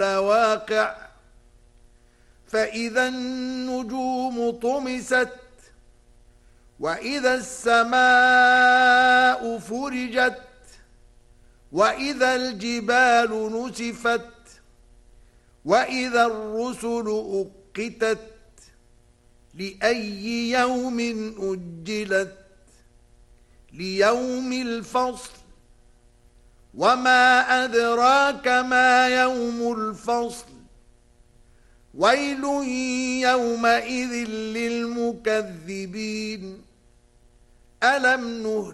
واقع فإذا النجوم طمست وإذا السماء فرجت وإذا الجبال نسفت وإذا الرسل أقتت لأي يوم أجلت ليوم الفصل وما أدراك ما يوم الفصل ويل يومئذ للمكذبين ألم نهلك